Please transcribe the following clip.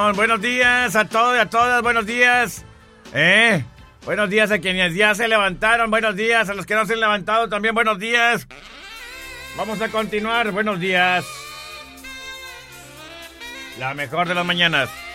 Buenos días a todos y a todas, buenos días. Buenos días a quienes ya se levantaron, buenos días a los que no se han levantado también, buenos días. Vamos a continuar, buenos días. La mejor de las mañanas.